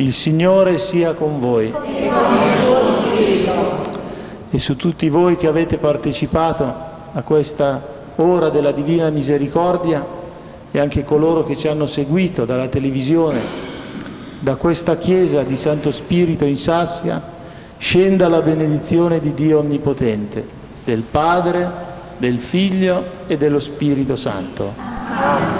Il Signore sia con voi. E su tutti voi che avete partecipato a questa ora della Divina Misericordia e anche coloro che ci hanno seguito dalla televisione, da questa chiesa di Santo Spirito in Sassia, scenda la benedizione di Dio Onnipotente, del Padre, del Figlio e dello Spirito Santo.